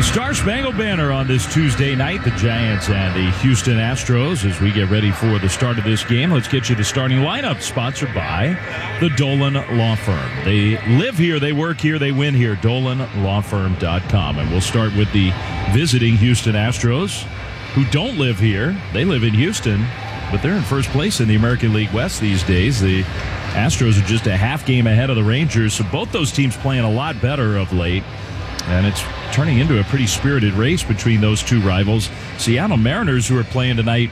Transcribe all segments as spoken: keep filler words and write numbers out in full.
Star Spangled Banner on this Tuesday night. The Giants and the Houston Astros as we get ready for the start of this game. Let's get you the starting lineup, sponsored by the Dolan Law Firm. They live here, they work here, they win here. Dolan Law Firm dot com. And we'll start with the visiting Houston Astros, who don't live here. They live in Houston, but they're in first place in the American League West these days. The Astros are just a half game ahead of the Rangers, so both those teams playing a lot better of late. And it's turning into a pretty spirited race between those two rivals. Seattle Mariners, who are playing tonight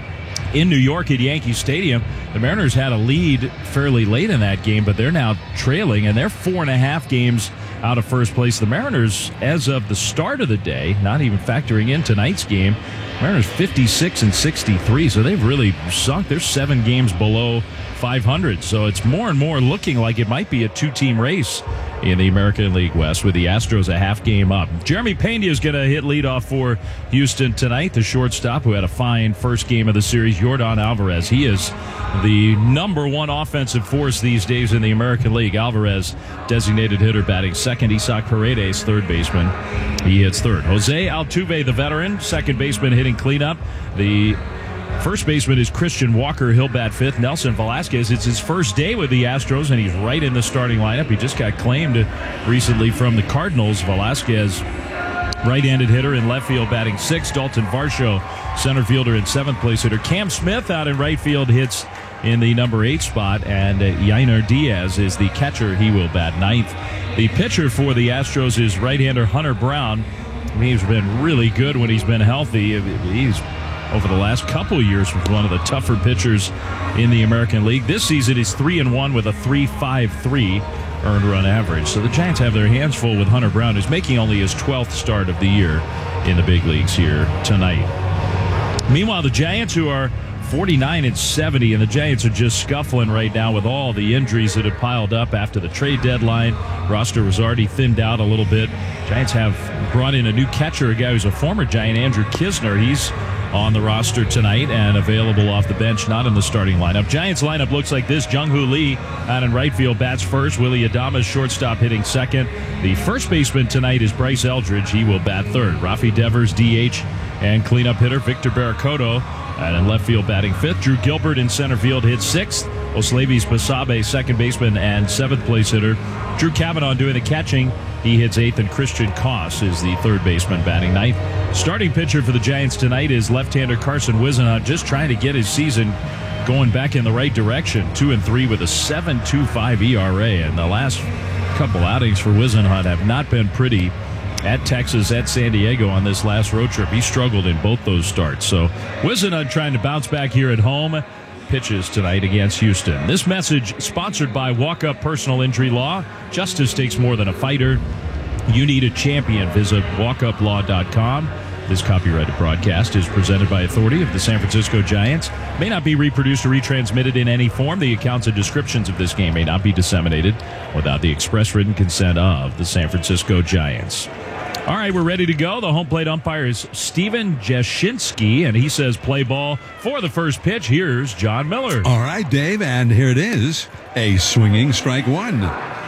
in New York at Yankee Stadium. The Mariners had a lead fairly late in that game, but they're now trailing, and they're four and a half games out of first place. The Mariners, as of the start of the day, not even factoring in tonight's game, Mariners fifty-six and sixty-three, so they've really sunk. They're seven games below five hundred, so it's more and more looking like it might be a two-team race in the American League West, with the Astros a half game up. Jeremy Pena is going to hit leadoff for Houston tonight, the shortstop who had a fine first game of the series, Yordan Alvarez. He is the number one offensive force these days in the American League. Alvarez, designated hitter, batting second. Isaac Paredes, third baseman. He hits third. Jose Altuve, the veteran, second baseman, hitting cleanup. The first baseman is Christian Walker. He'll bat fifth. Nelson Velasquez, it's his first day with the Astros, and he's right in the starting lineup. He just got claimed recently from the Cardinals. Velasquez, right-handed hitter in left field, batting sixth. Dalton Varsho, center fielder and seventh place hitter. Cam Smith out in right field hits in the number eight spot, and uh, Yainer Diaz is the catcher. He will bat ninth. The pitcher for the Astros is right-hander Hunter Brown. He's been really good when he's been healthy. He's over the last couple of years was one of the tougher pitchers in the American League. This season he's three and one with a three point five three earned run average. So the Giants have their hands full with Hunter Brown, who's making only his twelfth start of the year in the big leagues here tonight. Meanwhile, the Giants, who are forty-nine and seventy, and the Giants are just scuffling right now with all the injuries that have piled up after the trade deadline. Roster was already thinned out a little bit. Giants have brought in a new catcher, a guy who's a former Giant, Andrew Kisner. He's on the roster tonight and available off the bench, not in the starting lineup. Giants lineup looks like this. Jung-Hoo Lee out in right field bats first. Willie Adames, shortstop, hitting second. The first baseman tonight is Bryce Eldridge. He will bat third. Rafi Devers, D H, and cleanup hitter Victor Barracoto. And in left field batting fifth. Drew Gilbert in center field hits sixth. Oslavis Basabe, second baseman and seventh place hitter. Drew Cavanaugh doing the catching. He hits eighth, and Christian Koss is the third baseman batting ninth. Starting pitcher for the Giants tonight is left-hander Carson Whisenhunt, just trying to get his season going back in the right direction. Two and three with a seven point two five E R A, and the last couple outings for Whisenhunt have not been pretty. At Texas, at San Diego on this last road trip, he struggled in both those starts. So Whisenhunt trying to bounce back here at home. Pitches tonight against Houston. This message sponsored by Walk Up Personal Injury Law. Justice takes more than a fighter. You need a champion. Visit walk up law dot com. This copyrighted broadcast is presented by authority of the San Francisco Giants. May not be reproduced or retransmitted in any form. The accounts and descriptions of this game may not be disseminated without the express written consent of the San Francisco Giants. All right, we're ready to go. The home plate umpire is Steven Jashinsky, and he says play ball for the first pitch. Here's John Miller. All right, Dave, and here it is. A swinging strike one.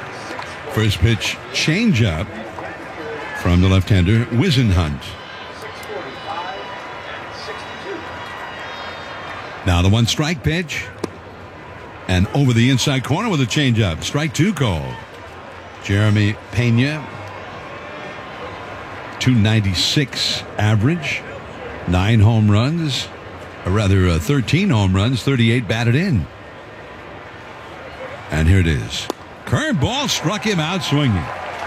First pitch changeup from the left-hander Whisenhunt. Now the one strike pitch. And over the inside corner with a changeup. Strike two called. Jeremy Pena. two ninety-six average, nine home runs, or rather uh, thirteen home runs, thirty-eight batted in. And here it is. Curveball struck him out swinging.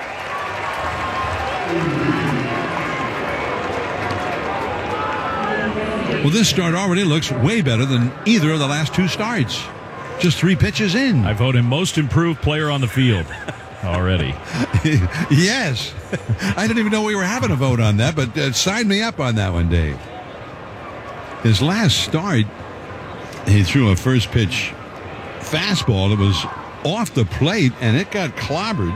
Well, this start already looks way better than either of the last two starts. Just three pitches in. I vote him most improved player on the field. Already. Yes. I didn't even know we were having a vote on that, but uh, sign me up on that one, Dave. His last start, he threw a first pitch fastball that was off the plate, and it got clobbered.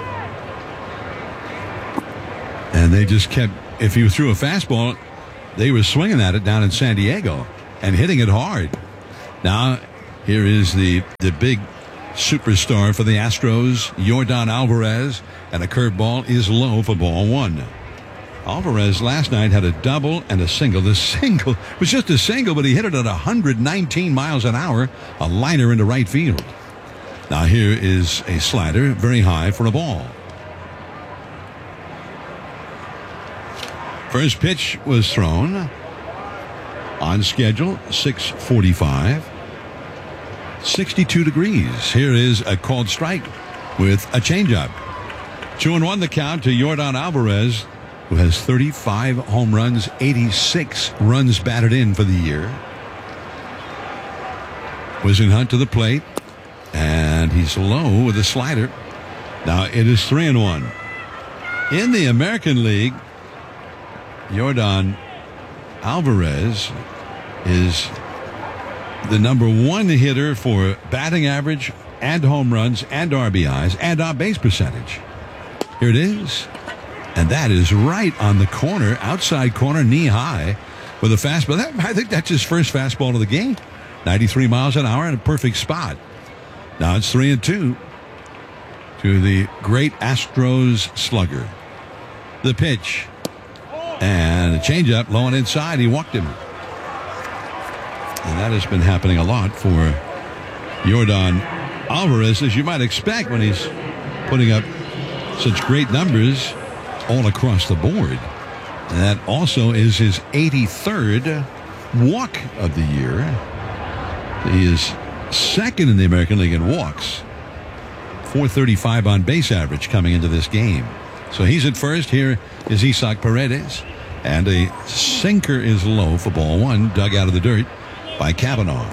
And they just kept, if you threw a fastball, they were swinging at it down in San Diego and hitting it hard. Now, here is the, the big superstar for the Astros, Yordan Alvarez, and a curveball is low for ball one. Alvarez last night had a double and a single. The single was just a single, but he hit it at one hundred nineteen miles an hour, a liner into right field. Now here is a slider, very high for a ball. First pitch was thrown on schedule, six forty-five. sixty-two degrees. Here is a called strike with a changeup. Two and one the count to Yordan Alvarez, who has thirty-five home runs, eighty-six runs batted in for the year. Whisenhunt to the plate, and he's low with a slider. Now it is three and one. In the American League, Yordan Alvarez is the number one hitter for batting average and home runs and R B Is and on base percentage. Here it is. And that is right on the corner, outside corner, knee high with a fastball. That, I think that's his first fastball of the game. ninety-three miles an hour in a perfect spot. Now it's three and two to the great Astros slugger. The pitch. And a changeup low and inside. He walked him. And that has been happening a lot for Yordan Alvarez, as you might expect when he's putting up such great numbers all across the board. And that also is his eighty-third walk of the year. He is second in the American League in walks. four thirty-five on base average coming into this game. So he's at first. Here is Isaac Paredes. And a sinker is low for ball one, dug out of the dirt by Cavanaugh.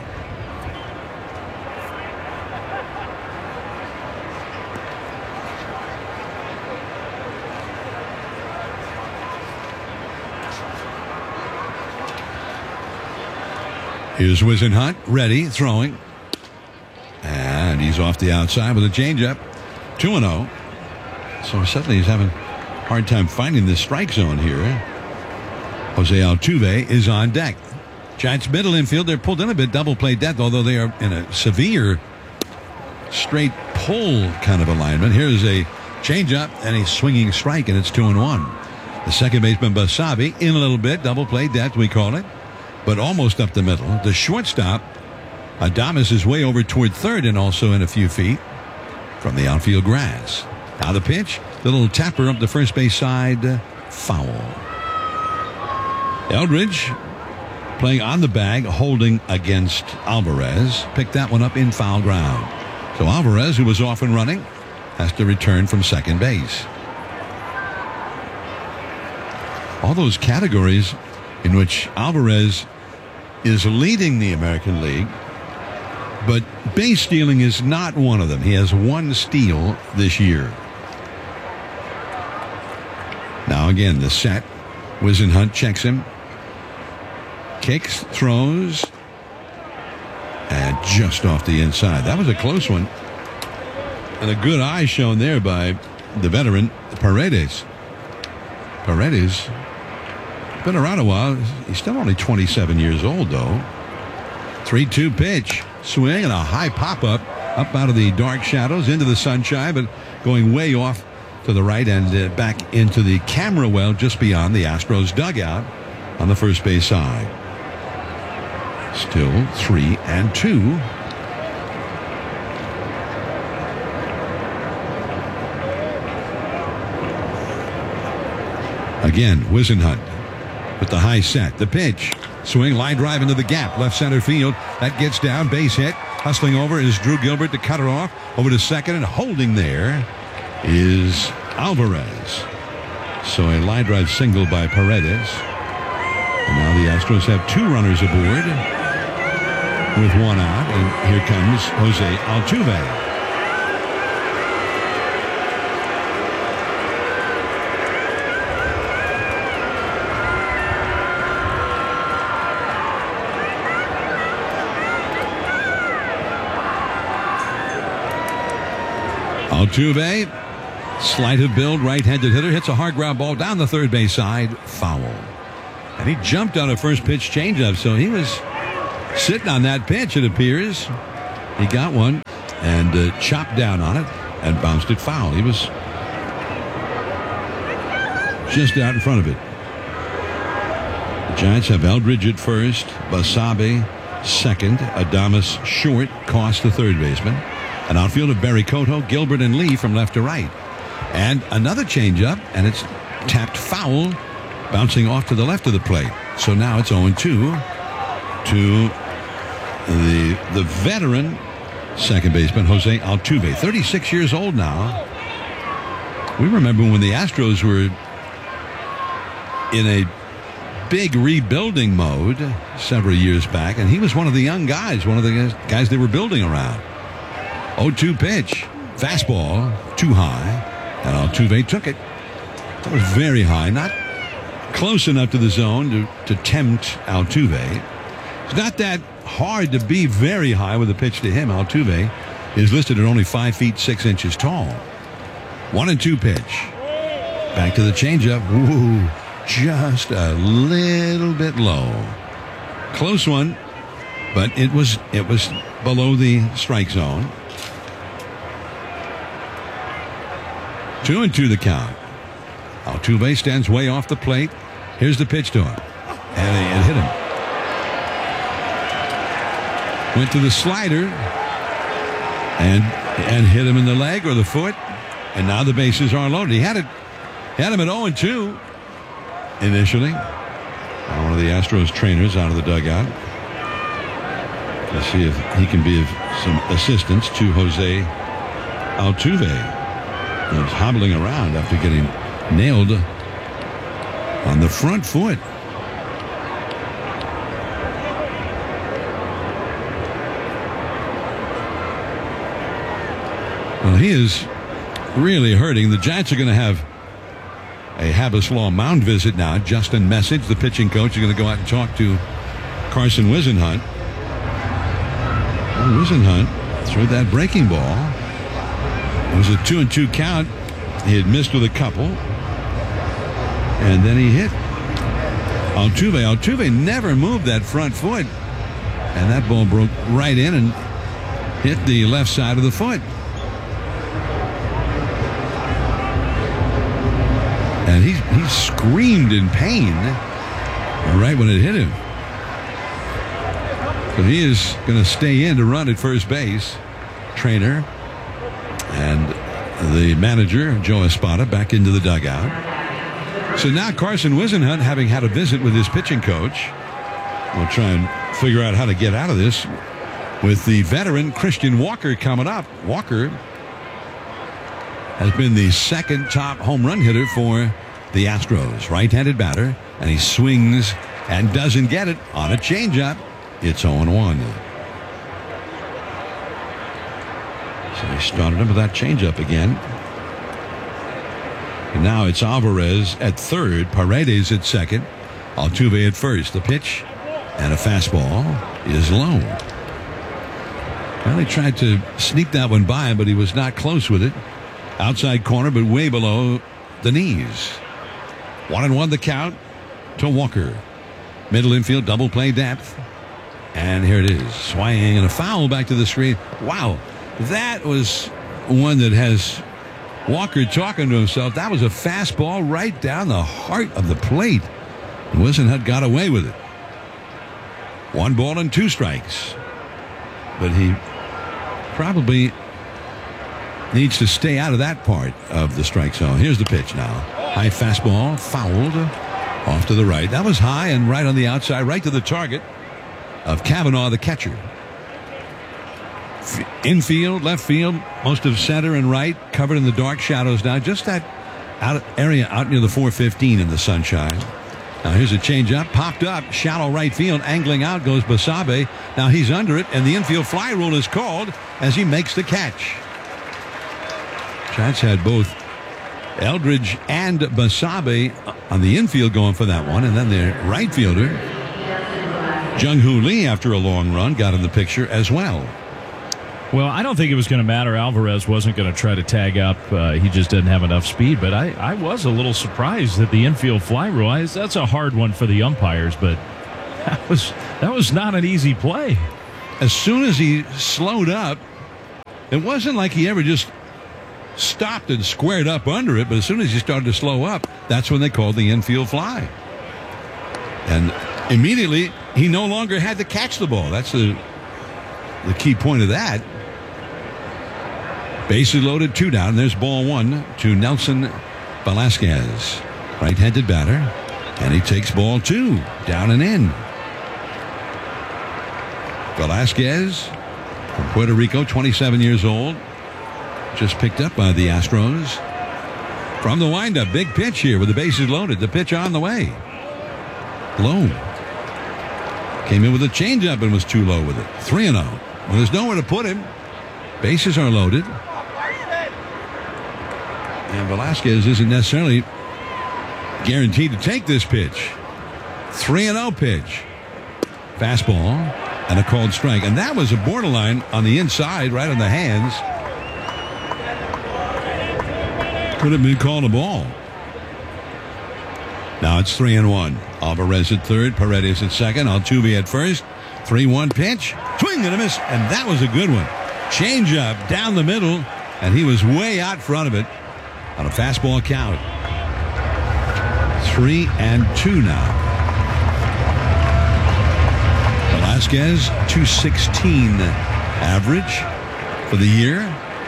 Here's Whisenhunt, ready, throwing. And he's off the outside with a changeup. two and oh. So suddenly he's having a hard time finding the strike zone here. Jose Altuve is on deck. Giants middle infield, they're pulled in a bit, double play depth, although they are in a severe straight pull kind of alignment. Here's a changeup and a swinging strike, and it's two and one. The second baseman, Basabe, in a little bit, double play depth, we call it, but almost up the middle. The shortstop, Adames, is way over toward third and also in a few feet from the outfield grass. Now the pitch, the little tapper up the first base side, foul. Eldridge playing on the bag, holding against Alvarez, picked that one up in foul ground. So Alvarez, who was off and running, has to return from second base. All those categories in which Alvarez is leading the American League, but base stealing is not one of them. He has one steal this year. Now again, the set. Whisenhunt checks him. Kicks, throws, and just off the inside. That was a close one. And a good eye shown there by the veteran, Paredes. Paredes been around a while. He's still only twenty-seven years old, though. three two pitch. Swing and a high pop-up up out of the dark shadows into the sunshine, but going way off to the right and uh, back into the camera well just beyond the Astros dugout on the first base side. Still three and two. Again, Whisenhunt with the high set. The pitch. Swing, line drive into the gap. Left center field. That gets down. Base hit. Hustling over is Drew Gilbert to cut it off. Over to second, and holding there is Alvarez. So a line drive single by Paredes. And now the Astros have two runners aboard with one out. And here comes Jose Altuve. Altuve, sleight of build, right-handed hitter, hits a hard ground ball down the third base side, foul. And he jumped on a first pitch changeup, so he was sitting on that pitch, it appears. He got one and uh, chopped down on it and bounced it foul. He was just out in front of it. The Giants have Eldridge at first, Basabe second, Adames short, cost the third baseman. An outfield of Barry Cotto, Gilbert, and Lee from left to right. And another changeup, and it's tapped foul, bouncing off to the left of the plate. So now it's oh and two to the the veteran second baseman, Jose Altuve, thirty-six years old now. We remember when the Astros were in a big rebuilding mode several years back, and he was one of the young guys, one of the guys they were building around. oh two pitch, fastball, too high, and Altuve took it. That was very high, not close enough to the zone to, to tempt Altuve. It's not that hard to be very high with a pitch to him. Altuve is listed at only five feet six inches tall. One and two pitch. Back to the changeup. Ooh, just a little bit low. Close one, but it was it was below the strike zone. Two and two the count. Altuve stands way off the plate. Here's the pitch to him, and it hit him. Went to the slider and and hit him in the leg or the foot, and now the bases are loaded. He had it, had him at oh and two initially. One of the Astros trainers out of the dugout to see if he can be of some assistance to Jose Altuve. He was hobbling around after getting nailed on the front foot. Well, he is really hurting. The Giants are going to have a Habas Law mound visit now. Justin Message, the pitching coach, is going to go out and talk to Carson Whisenhunt. Well, Whisenhunt threw that breaking ball. It was a two and two count. He had missed with a couple, and then he hit Altuve. Altuve never moved that front foot, and that ball broke right in and hit the left side of the foot. And he, he screamed in pain right when it hit him. But he is going to stay in to run at first base. Trainer and the manager, Joe Espada, back into the dugout. So now Carson Whisenhunt, having had a visit with his pitching coach, will try and figure out how to get out of this with the veteran Christian Walker coming up. Walker has been the second top home run hitter for the Astros. Right-handed batter, and he swings and doesn't get it on a changeup. It's oh and one. So he started him with that changeup again. And now it's Alvarez at third, Paredes at second, Altuve at first. The pitch and a fastball is low. Well, he tried to sneak that one by him, but he was not close with it. Outside corner, but way below the knees. One and one the count to Walker. Middle infield, double play depth. And here it is. Swinging and a foul back to the screen. Wow. That was one that has Walker talking to himself. That was a fastball right down the heart of the plate. Whisenhunt got away with it. One ball and two strikes. But he probably needs to stay out of that part of the strike zone. Here's the pitch now. High fastball, fouled off to the right. That was high and right on the outside, right to the target of Cavanaugh, the catcher. Infield, left field, most of center and right, covered in the dark shadows now. Just that out area out near the four fifteen in the sunshine. Now here's a changeup, popped up, shallow right field, angling out goes Basabe. Now he's under it, and the infield fly rule is called as he makes the catch. Giants had both Eldridge and Basabe on the infield going for that one, and then their right fielder, Jung-Hoo Lee, after a long run, got in the picture as well. Well, I don't think it was going to matter. Alvarez wasn't going to try to tag up. Uh, he just didn't have enough speed. But I, I was a little surprised that the infield fly rule. I, that's a hard one for the umpires, but that was that was not an easy play. As soon as he slowed up, it wasn't like he ever just stopped and squared up under it. But as soon as he started to slow up, that's when they called the infield fly. And immediately, he no longer had to catch the ball. That's the, the key point of that. Bases loaded, two down. There's ball one to Nelson Velasquez. Right-handed batter. And he takes ball two. Down and in. Velasquez from Puerto Rico, twenty-seven years old. Just picked up by the Astros. From the windup, big pitch here with the bases loaded. The pitch on the way. Low. Came in with a changeup and was too low with it. three and oh. Well, there's nowhere to put him. Bases are loaded. And Velasquez isn't necessarily guaranteed to take this pitch. three and oh pitch. Fastball and a called strike. And that was a borderline on the inside, right on the hands. Could have been called a ball. Now it's three and one. Alvarez at third, Paredes at second, Altuve at first. three one pitch. Swing and a miss. And that was a good one. Change up down the middle. And he was way out front of it on a fastball count. Three and two now. Velasquez, two sixteen average for the year.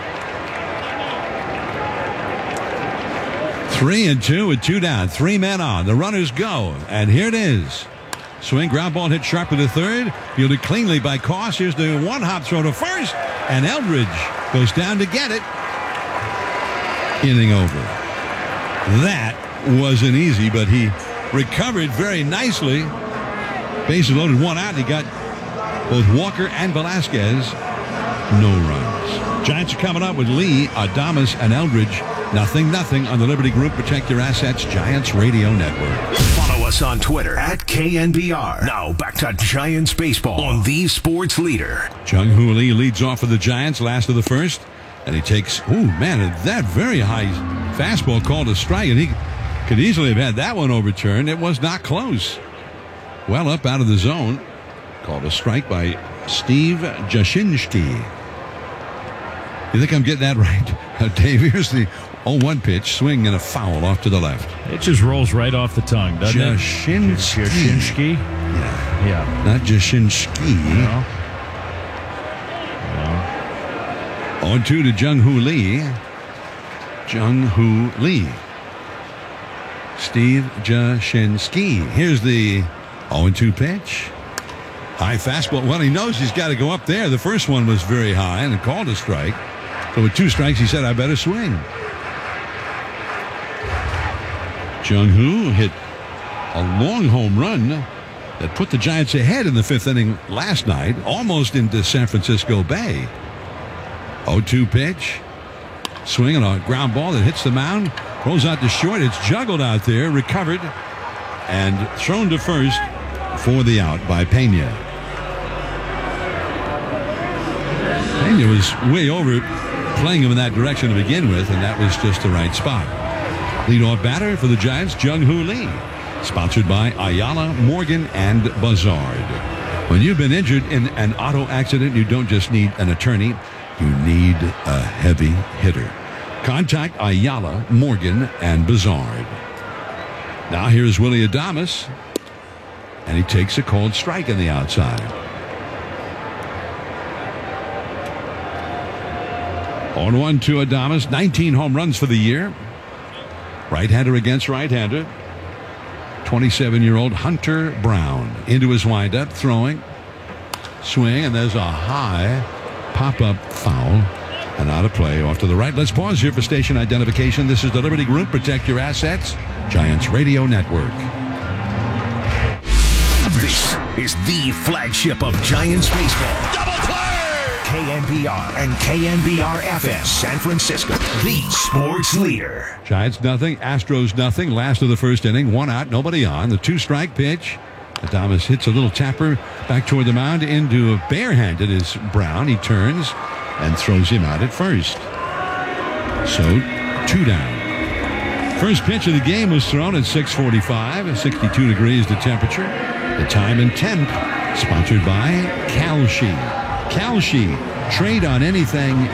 Three and two with two down. Three men on. The runners go. And here it is. Swing, ground ball hit sharply to third. Fielded cleanly by Koss. Here's the one hop throw to first. And Eldridge goes down to get it. Inning over. That wasn't easy, but he recovered very nicely. Bases loaded, one out. And he got both Walker and Velasquez. No runs. Giants are coming up with Lee, Adames, and Eldridge. Nothing, nothing on the Liberty Group. Protect your assets. Giants Radio Network. Follow us on Twitter at K N B R. Now back to Giants baseball on the Sports Leader. Jung-Hoo Lee leads off for the Giants, last of the first. And he takes, ooh, man, that very high fastball called a strike. And he could easily have had that one overturned. It was not close. Well up out of the zone. Called a strike by Steve Jashinsky. You think I'm getting that right? Uh, Dave, here's the oh one pitch. Swing and a foul off to the left. It just rolls right off the tongue, doesn't Jashinsky. it? Jashinsky. Yeah. Yeah. Not Jashinsky. No. oh two to Jung-Hoo Lee. Jung-Hoo Lee. Steve Jashinsky. Here's the oh two pitch. High fastball. Well, he knows he's got to go up there. The first one was very high and it called a strike. So with two strikes, he said, I better swing. Jung-Hoo hit a long home run that put the Giants ahead in the fifth inning last night, almost into San Francisco Bay. oh two pitch. Swing and a ground ball that hits the mound. Rolls out to short. It's juggled out there. Recovered. And thrown to first for the out by Pena. Pena was way over playing him in that direction to begin with, and that was just the right spot. Leadoff batter for the Giants, Jung-Hoo Lee. Sponsored by Ayala, Morgan, and Buzzard. When you've been injured in an auto accident, you don't just need an attorney. You need a heavy hitter. Contact Ayala, Morgan, and Buzzard. Now here's Willy Adames. And he takes a called strike on the outside. oh one to Adames. nineteen home runs for the year. Right-hander against right-hander. twenty-seven-year-old Hunter Brown. Into his windup, throwing. Swing, and there's a high pop-up foul. And out of play off to the right. Let's pause here for station identification. This is the Liberty Group. Protect your assets. Giants Radio Network. This is the flagship of Giants baseball. Double play! K N B R and K N B R F S San Francisco, the Sports Leader. Giants nothing, Astros nothing. Last of the first inning, one out, nobody on. The two-strike pitch. Adames hits a little tapper back toward the mound into a barehanded is Brown. He turns and throws him out at first. So two down. First pitch of the game was thrown at six forty-five. sixty-two degrees the temperature. The time and temp sponsored by Kalshi. Kalshi, trade on anything